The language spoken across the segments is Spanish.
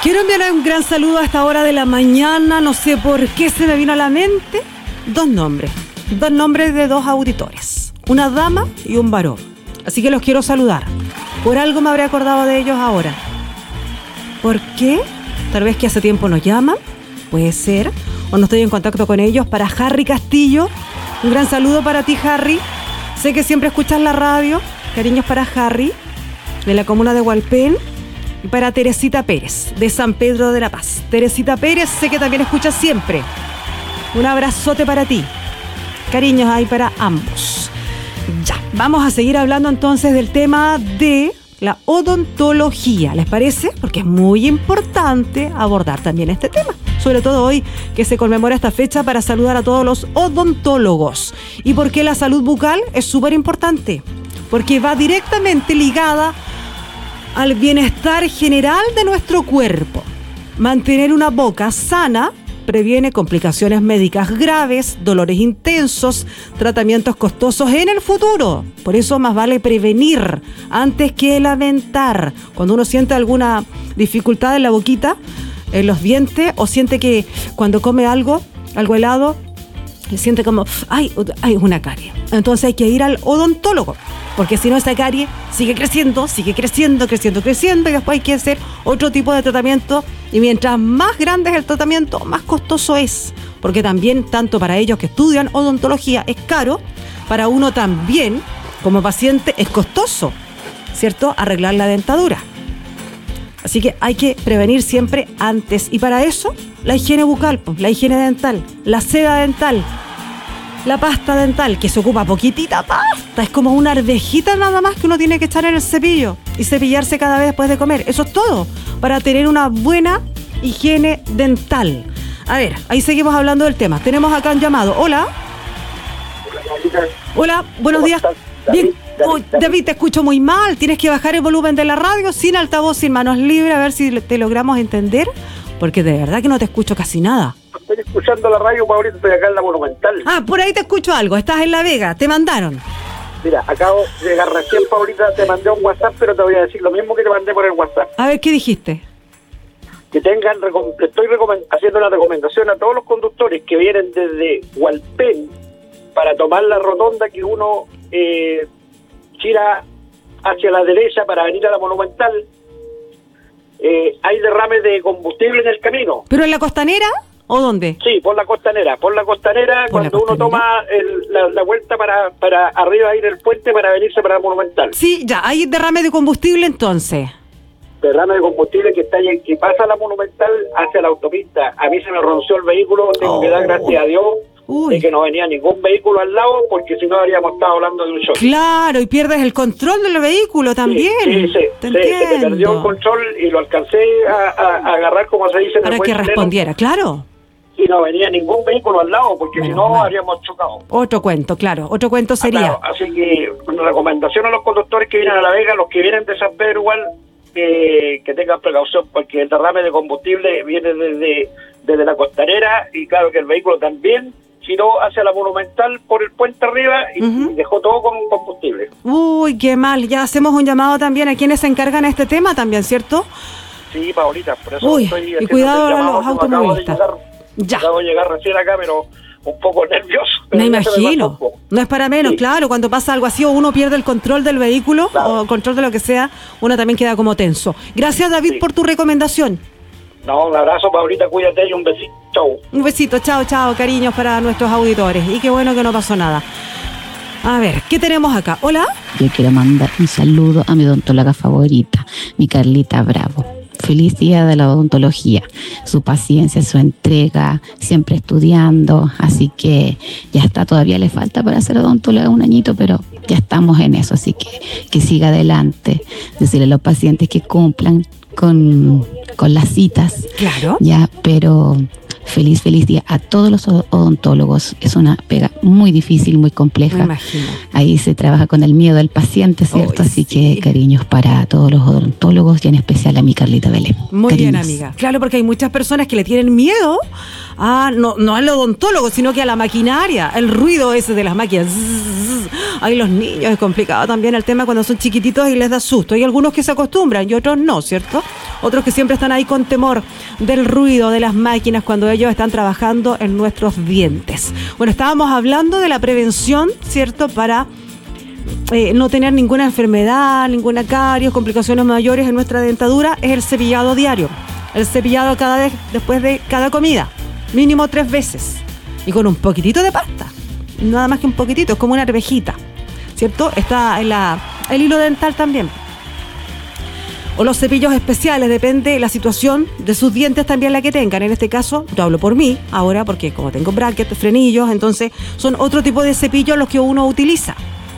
Quiero enviar un gran saludo a esta hora de la mañana, no sé por qué se me vino a la mente, dos nombres de dos auditores, una dama y un varón, así que los quiero saludar. Por algo me habré acordado de ellos ahora. ¿Por qué? Tal vez que hace tiempo nos llaman, puede ser, o no estoy en contacto con ellos. Para Harry Castillo, un gran saludo para ti, Harry. Sé que siempre escuchas la radio, cariños para Harry, de la comuna de Hualpén. Y para Teresita Pérez, de San Pedro de la Paz. Teresita Pérez, sé que también escuchas siempre. Un abrazote para ti. Cariños ahí para ambos. Ya, vamos a seguir hablando entonces del tema de la odontología. ¿Les parece? Porque es muy importante abordar también este tema. Sobre todo hoy que se conmemora esta fecha para saludar a todos los odontólogos. ¿Y por qué la salud bucal es súper importante? Porque va directamente ligada al bienestar general de nuestro cuerpo. Mantener una boca sana previene complicaciones médicas graves, dolores intensos, tratamientos costosos en el futuro. Por eso más vale prevenir antes que lamentar. Cuando uno siente alguna dificultad en la boquita, en los dientes, o siente que cuando come algo helado, siente como, hay una carie. Entonces hay que ir al odontólogo, porque si no esa carie sigue creciendo, y después hay que hacer otro tipo de tratamiento, y mientras más grande es el tratamiento, más costoso es, porque también, tanto para ellos que estudian odontología, es caro, para uno también, como paciente, es costoso, ¿cierto?, arreglar la dentadura. Así que hay que prevenir siempre antes, y para eso, la higiene bucal, la higiene dental, la seda dental, la pasta dental, que se ocupa poquitita pasta, es como una arvejita nada más que uno tiene que echar en el cepillo y cepillarse cada vez después de comer. Eso es todo para tener una buena higiene dental. A ver, ahí seguimos hablando del tema. Tenemos acá un llamado. Hola. Hola, buenos días. Bien. David, te escucho muy mal. Tienes que bajar el volumen de la radio sin altavoz, sin manos libres, a ver si te logramos entender, porque de verdad que no te escucho casi nada. Estoy escuchando la radio, ahorita estoy acá en la Monumental. Ah, por ahí te escucho algo. Estás en La Vega, te mandaron. Mira, acabo de llegar recién, Paulita, te mandé un WhatsApp, pero te voy a decir lo mismo que te mandé por el WhatsApp. A ver, ¿qué dijiste? Que tengan, estoy haciendo una recomendación a todos los conductores que vienen desde Hualpén para tomar la rotonda que uno gira hacia la derecha para venir a la Monumental. Hay derrames de combustible en el camino. ¿Pero en la Costanera o dónde? Sí, por la Costanera, cuando uno toma la vuelta para arriba, ir el puente para venirse para la Monumental. Sí, ya, hay derrame de combustible entonces. Derrame de combustible que pasa la Monumental hacia la autopista. A mí se me ronció el vehículo, tengo que dar gracias a Dios de que no venía ningún vehículo al lado, porque si no habríamos estado hablando de un shock. Claro, y pierdes el control del vehículo también. Sí, se me perdió el control y lo alcancé a agarrar, como se dice en el para que respondiera, claro. Y no venía ningún vehículo al lado, porque si no habríamos chocado. Otro cuento, claro, otro cuento sería. Claro, así que una recomendación a los conductores que vienen a La Vega, los que vienen de San Pedro igual, que tengan precaución, porque el derrame de combustible viene desde la Costanera, y claro que el vehículo también giró hacia la Monumental por el puente arriba y dejó todo con combustible. Uy, qué mal. Ya hacemos un llamado también a quienes se encargan de este tema también, ¿cierto? Sí, Paulita, por eso estoy y cuidado a los automovilistas. Acabo de llegar recién acá, pero un poco nervioso. Me imagino. No es para menos, claro. Cuando pasa algo así o uno pierde el control del vehículo, o el control de lo que sea, uno también queda como tenso. Gracias, David, por tu recomendación. No, un abrazo, Paulita, cuídate y un besito. Chau. Un besito, chao, cariños para nuestros auditores. Y qué bueno que no pasó nada. A ver, ¿qué tenemos acá? ¿Hola? Yo quiero mandar un saludo a mi odontóloga favorita, mi Carlita Bravo. Feliz día de la odontología. Su paciencia, su entrega, siempre estudiando. Así que ya está, todavía le falta para ser odontóloga un añito, pero ya estamos en eso. Así que siga adelante. Decirle a los pacientes que cumplan con las citas. Claro. Ya, pero feliz día a todos los odontólogos. Es una pega muy difícil, muy compleja. Me imagino. Ahí se trabaja con el miedo del paciente, ¿cierto? Así que cariños para todos los odontólogos y en especial a mi Carlita Belén. Muy cariños. Bien, amiga. Claro, porque hay muchas personas que le tienen miedo no al odontólogo, sino que a la maquinaria, el ruido ese de las máquinas. Ay, los niños, es complicado también el tema cuando son chiquititos y les da susto. Hay algunos que se acostumbran y otros no, ¿cierto? otros que siempre están ahí con temor del ruido de las máquinas cuando ellos están trabajando en nuestros dientes. Bueno, estábamos hablando de la prevención, ¿cierto?, para no tener ninguna enfermedad, ninguna caries, complicaciones mayores en nuestra dentadura. Es el cepillado diario, el cepillado después de cada comida, mínimo 3 veces, y con un poquitito de pasta, nada más que un poquitito, es como una arvejita, ¿cierto? Está el hilo dental también, o los cepillos especiales, depende de la situación de sus dientes también la que tengan. En este caso, yo hablo por mí ahora, porque como tengo brackets, frenillos, entonces son otro tipo de cepillos los que uno utiliza.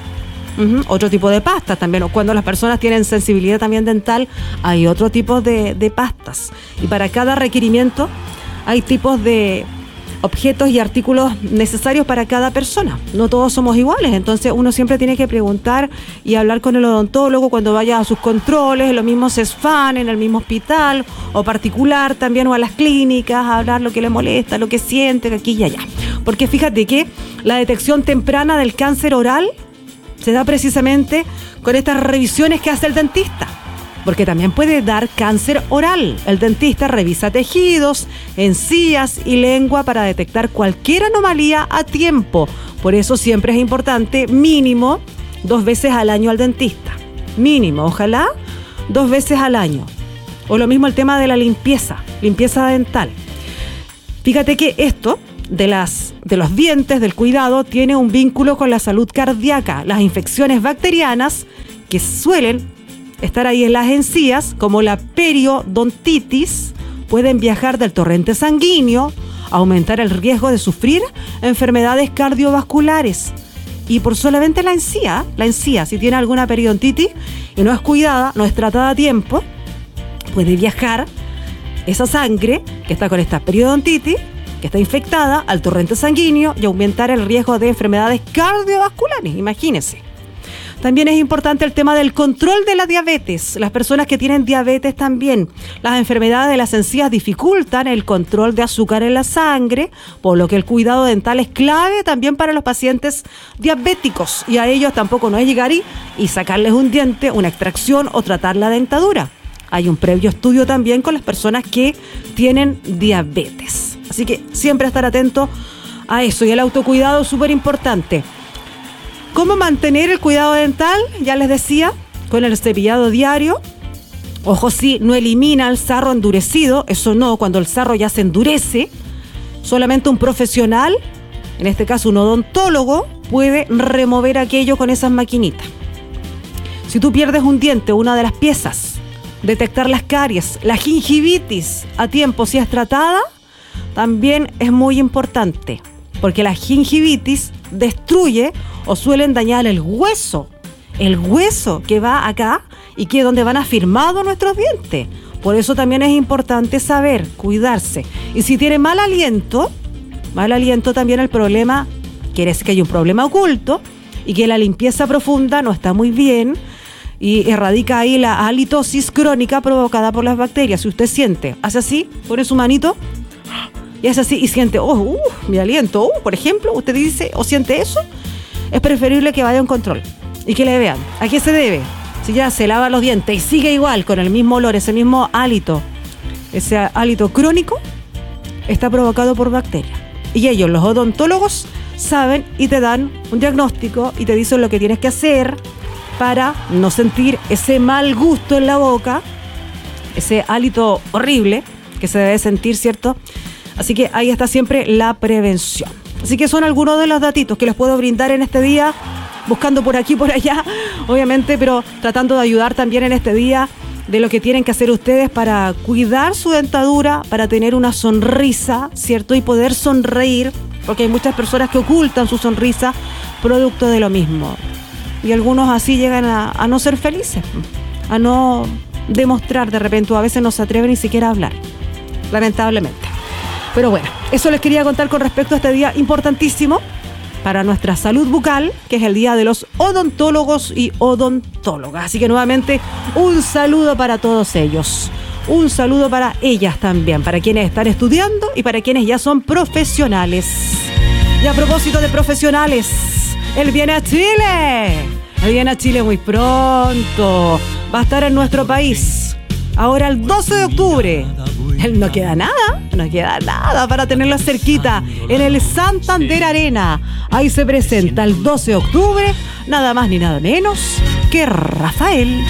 Otro tipo de pastas también, o cuando las personas tienen sensibilidad también dental, hay otro tipo de pastas. Y para cada requerimiento hay tipos de objetos y artículos necesarios para cada persona. No todos somos iguales, entonces uno siempre tiene que preguntar y hablar con el odontólogo cuando vaya a sus controles, en los mismos CESFAN, en el mismo hospital o particular también, o a las clínicas, a hablar lo que le molesta, lo que siente, aquí y allá. Porque fíjate que la detección temprana del cáncer oral se da precisamente con estas revisiones que hace el dentista, porque también puede dar cáncer oral. El dentista revisa tejidos, encías y lengua para detectar cualquier anomalía a tiempo. Por eso siempre es importante mínimo 2 veces al año al dentista. Mínimo, ojalá 2 veces al año. O lo mismo el tema de la limpieza dental. Fíjate que esto de los dientes, del cuidado, tiene un vínculo con la salud cardíaca. Las infecciones bacterianas que suelen estar ahí en las encías, como la periodontitis, pueden viajar del torrente sanguíneo, aumentar el riesgo de sufrir enfermedades cardiovasculares. Y por solamente la encía, si tiene alguna periodontitis y no es cuidada, no es tratada a tiempo, puede viajar esa sangre que está con esta periodontitis, que está infectada, al torrente sanguíneo y aumentar el riesgo de enfermedades cardiovasculares. Imagínense. También es importante el tema del control de la diabetes. Las personas que tienen diabetes también. Las enfermedades de las encías dificultan el control de azúcar en la sangre, por lo que el cuidado dental es clave también para los pacientes diabéticos. Y a ellos tampoco no es llegar y sacarles un diente, una extracción o tratar la dentadura. Hay un previo estudio también con las personas que tienen diabetes. Así que siempre estar atento a eso. Y el autocuidado es súper importante. ¿Cómo mantener el cuidado dental? Ya les decía, con el cepillado diario. Ojo, sí, no elimina el sarro endurecido. Eso no, cuando el sarro ya se endurece, solamente un profesional, en este caso un odontólogo, puede remover aquello con esas maquinitas. Si tú pierdes un diente, una de las piezas, detectar las caries, la gingivitis a tiempo si es tratada, también es muy importante, porque la gingivitis destruye o suelen dañar el hueso que va acá y que es donde van afirmados nuestros dientes. Por eso también es importante saber cuidarse. Y si tiene mal aliento también el problema, quiere decir que hay un problema oculto y que la limpieza profunda no está muy bien y erradica ahí la halitosis crónica provocada por las bacterias. Si usted siente, hace así, pone su manito y hace así y siente, mi aliento, por ejemplo, usted dice o siente eso, es preferible que vaya a un control y que le vean. ¿A qué se debe? Si ya se lava los dientes y sigue igual con el mismo olor, ese mismo hálito, ese hálito crónico, está provocado por bacterias. Y ellos, los odontólogos, saben y te dan un diagnóstico y te dicen lo que tienes que hacer para no sentir ese mal gusto en la boca, ese hálito horrible que se debe sentir, ¿cierto? Así que ahí está siempre la prevención. Así que son algunos de los datitos que les puedo brindar en este día, buscando por aquí, por allá, obviamente, pero tratando de ayudar también en este día de lo que tienen que hacer ustedes para cuidar su dentadura, para tener una sonrisa, ¿cierto? Y poder sonreír, porque hay muchas personas que ocultan su sonrisa producto de lo mismo. Y algunos así llegan a no ser felices, a no demostrar de repente, o a veces no se atreven ni siquiera a hablar, lamentablemente. Pero bueno, eso les quería contar con respecto a este día importantísimo para nuestra salud bucal, que es el Día de los Odontólogos y Odontólogas. Así que nuevamente un saludo para todos ellos, un saludo para ellas también, para quienes están estudiando y para quienes ya son profesionales. Y a propósito de profesionales, él viene a Chile. Él viene a Chile muy pronto. Va a estar en nuestro país. Ahora el 12 de octubre. No queda nada para tenerlo cerquita en el Santander Arena. Ahí se presenta el 12 de octubre, nada más ni nada menos que Rafael.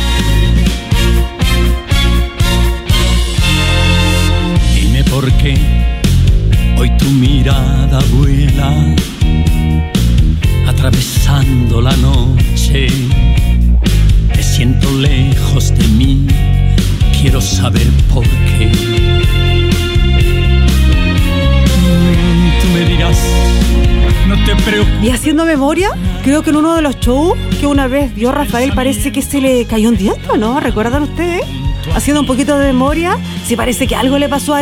Dime por qué hoy tu mirada vuela, atravesando la noche. Te siento lejos de mí, quiero saber por qué. Tú me dirás, no te preocupes. Y haciendo memoria, creo que en uno de los shows que una vez dio Rafael parece que se le cayó un diente, ¿no? ¿Recuerdan ustedes? Haciendo un poquito de memoria, sí parece que algo le pasó a